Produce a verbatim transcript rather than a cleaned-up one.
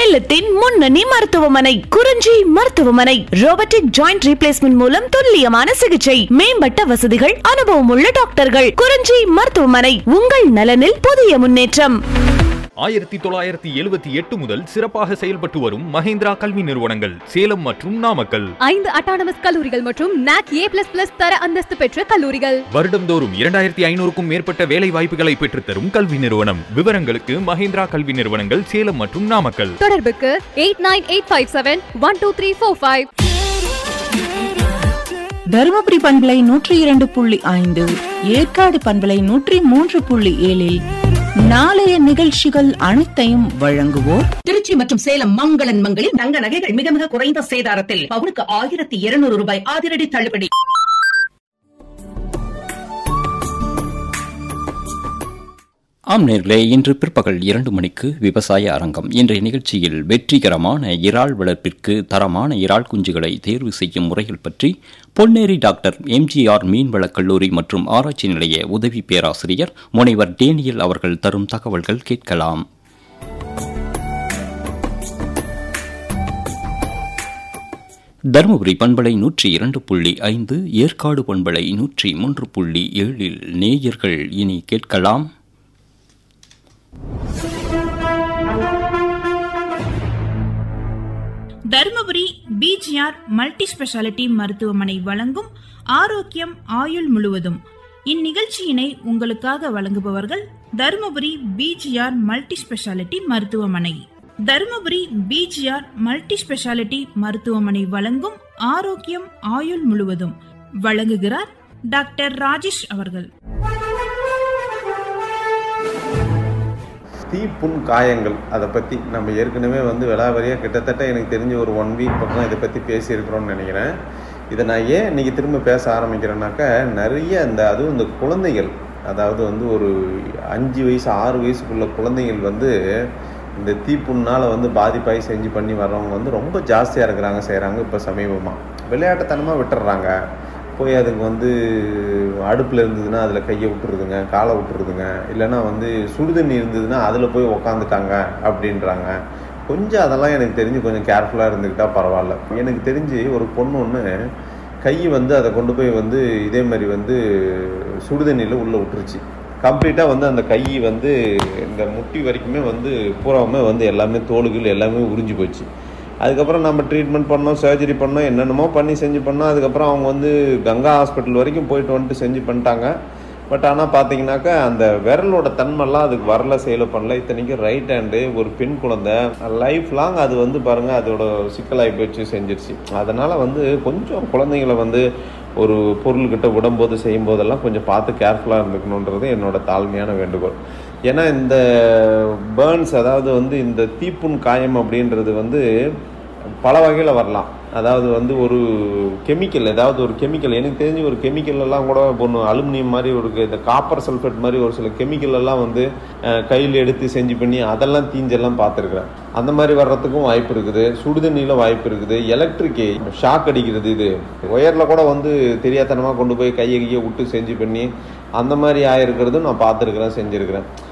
சேலத்தின் முன்னணி மருத்துவமனை குறிஞ்சி மருத்துவமனை. ரோபோட்டிக் ஜாயிண்ட் ரீப்ளேஸ்மெண்ட் மூலம் துல்லியமான சிகிச்சை, மேம்பட்ட வசதிகள், அனுபவம் உள்ள டாக்டர்கள். குறிஞ்சி மருத்துவமனை, உங்கள் நலனில் புதிய முன்னேற்றம். ஆயிரத்தி தொள்ளாயிரத்தி எழுபத்தி எட்டு முதல் சிறப்பாக செயல்பட்டு வரும் மஹேந்திரா கல்வி நிறுவனங்கள் சேலம் மற்றும் நாமக்கல். ஐந்து அட்டானமஸ் கல்லூரிகள் மற்றும் நாக் ஏ பிளஸ் பிளஸ் தர அந்தஸ்து பெற்ற கல்லூரிகள். வருடம்தோறும் இரண்டாயிரத்தி ஐநூறுக்கும் மேற்பட்ட வேலை வாய்ப்புகளை பெற்றுத்தரும் கல்வி நிறுவனம். விவரங்களுக்கு மஹேந்திரா கல்வி நிறுவனங்கள் சேலம் மற்றும் நாமக்கல். தொடர்புக்கு eight nine eight five seven one two three four five. Dharmapuri பண்பலை நூற்றி இரண்டு புள்ளி ஐந்து, ஏற்காடு பண்பலை நூற்றி மூன்று புள்ளி ஏழில் நாளைய நிகழ்ச்சிகள் அனைத்தையும் வழங்குவோர் திருச்சி மற்றும் சேலம் மங்களன் மங்களில் தங்க நகைகள் மிக மிக குறைந்த சேதாரத்தில் பவுனுக்கு ஆயிரத்தி இருநூறு ரூபாய் அதிரடி தள்ளுபடி. ஆம் நேர்களே, இன்று பிற்பகல் இரண்டு மணிக்கு விவசாய அரங்கம். இன்றைய நிகழ்ச்சியில் வெற்றிகரமான இறால் வளர்ப்பிற்கு தரமான இறால் குஞ்சுகளை தேர்வு செய்யும் முறைகள் பற்றி பொன்னேரி டாக்டர் எம்ஜிஆர் மீன்வளக் கல்லூரி மற்றும் ஆராய்ச்சி நிலைய உதவி பேராசிரியர் முனைவர் டேனியல் அவர்கள் தரும் தகவல்கள் கேட்கலாம். தருமபுரி பண்பலை நூற்றி இரண்டு புள்ளி ஐந்து, ஏற்காடு பண்பலை நூற்றி மூன்று புள்ளி ஏழில் நேயர்கள் இனி கேட்கலாம். தருமபுரி பிஜிஆர் மல்டி ஸ்பெஷாலிட்டி மருத்துவமனை வழங்கும் ஆரோக்கியம் ஆயுள் முழுவதும். இந்நிகழ்ச்சியினை உங்களுக்காக வழங்குபவர்கள் தருமபுரி பிஜிஆர் மல்டி ஸ்பெஷாலிட்டி மருத்துவமனை. தருமபுரி பிஜிஆர் மல்டி ஸ்பெஷாலிட்டி மருத்துவமனை வழங்கும் ஆரோக்கியம் ஆயுள் முழுவதும் வழங்குகிறார் டாக்டர் ராஜேஷ் அவர்கள். தீப்புண் காயங்கள், அதை பற்றி நம்ம ஏற்கனவே வந்து விலாவரியாக கிட்டத்தட்ட எனக்கு தெரிஞ்ச ஒரு ஒன் வீக் பக்கம் இதை பற்றி பேசியிருக்கிறோன்னு நினைக்கிறேன். இதை நான் ஏன் இன்றைக்கி திரும்ப பேச ஆரம்பிக்கிறேன்னாக்கா, நிறைய இந்த அதுவும் இந்த குழந்தைகள், அதாவது வந்து ஒரு அஞ்சு வயசு ஆறு வயசுக்குள்ள குழந்தைகள் வந்து இந்த தீப்புண்ணால் வந்து பாதிப்பாகி செஞ்சு பண்ணி வர்றவங்க வந்து ரொம்ப ஜாஸ்தியாக இருக்கிறாங்க, செய்கிறாங்க. இப்போ சமீபமாக விளையாட்டுத்தனமாக விட்டுடுறாங்க. போய் அதுக்கு வந்து அடுப்பில் இருந்ததுன்னா அதில் கையை விட்டுருதுங்க, காலை விட்டுருதுங்க. இல்லைன்னா வந்து சுடுதண்ணி இருந்ததுன்னா அதில் போய் உக்காந்துட்டாங்க அப்படின்றாங்க. கொஞ்சம் அதெல்லாம் எனக்கு தெரிஞ்சு கொஞ்சம் கேர்ஃபுல்லாக இருந்துக்கிட்டால் பரவாயில்ல. எனக்கு தெரிஞ்சு ஒரு பொண்ணு ஒன்று கை வந்து அதை கொண்டு போய் வந்து இதே மாதிரி வந்து சுடுதண்ணியில் உள்ளே விட்டுருச்சு. கம்ப்ளீட்டாக வந்து அந்த கை வந்து இந்த முட்டி வரைக்குமே வந்து பூராவுமே வந்து எல்லாமே தோலுகள் எல்லாமே உறிஞ்சி போச்சு. அதுக்கப்புறம் நம்ம ட்ரீட்மெண்ட் பண்ணோம், சர்ஜரி பண்ணோம், என்னென்னமோ பண்ணி செஞ்சு பண்ணோம். அதுக்கப்புறம் அவங்க வந்து கங்கா ஹாஸ்பிட்டல் வரைக்கும் போயிட்டு வந்துட்டு செஞ்சு பண்ணிட்டாங்க. பட் ஆனால் பார்த்தீங்கன்னாக்கா அந்த விரலோட தன்மைலாம் அதுக்கு வரல, செயலை பண்ணல. இத்தனைக்கும் ரைட் ஹேண்டு, ஒரு பெண் குழந்தை, லைஃப் லாங் அது வந்து பாருங்கள் அதோட சிக்கலாகி போச்சு, செஞ்சிருச்சு. அதனால் வந்து கொஞ்சம் குழந்தைங்களை வந்து ஒரு பொருள்கிட்ட விடும்போது செய்யும்போதெல்லாம் கொஞ்சம் பார்த்து கேர்ஃபுல்லாக இருந்துக்கணுன்றது என்னோட தாழ்மையான வேண்டுகோள். ஏன்னா இந்த பேர்ன்ஸ், அதாவது வந்து இந்த தீப்புண் காயம் அப்படின்றது வந்து பல வகையில் வரலாம். அதாவது வந்து ஒரு கெமிக்கல், ஏதாவது ஒரு கெமிக்கல், எனக்கு தெரிஞ்சு ஒரு கெமிக்கல் எல்லாம் கூட ஒன்று அலுமினியம் மாதிரி ஒரு இந்த காப்பர் சல்ஃபேட் மாதிரி ஒரு சில கெமிக்கல் எல்லாம் வந்து கையில் எடுத்து செஞ்சு பண்ணி அதெல்லாம் தீஞ்செல்லாம் பார்த்துருக்குறேன். அந்த மாதிரி வர்றதுக்கும் வாய்ப்பு இருக்குது. சுடுதண்ணியில் வாய்ப்பு இருக்குது. எலக்ட்ரிக் ஷாக் அடிக்கிறது, இது ஒயரில் கூட வந்து தெரியாதனமாக கொண்டு போய் கையை கையை விட்டு செஞ்சு பண்ணி அந்த மாதிரி ஆயிருக்கிறதும் நான் பார்த்துருக்குறேன், செஞ்சுருக்கிறேன்.